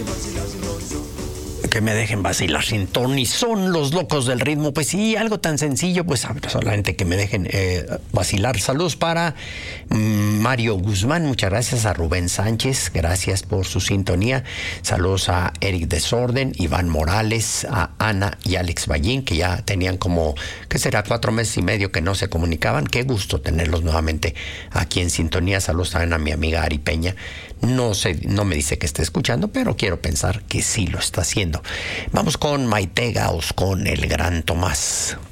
Que me dejen vacilar sin ton, y son los locos del ritmo. Pues sí, algo tan sencillo, pues solamente que me dejen vacilar. Saludos para Mario Guzmán, muchas gracias. A Rubén Sánchez, gracias por su sintonía. Saludos a Eric Desorden, Iván Morales, a Ana y Alex Ballín, que ya tenían como, ¿qué será?, 4 meses y medio que no se comunicaban. Qué gusto tenerlos nuevamente aquí en sintonía. Saludos también a mi amiga Ari Peña. No sé, no me dice que esté escuchando, pero quiero pensar que sí lo está haciendo. Vamos con Maite Gauss, con El Gran Tomás.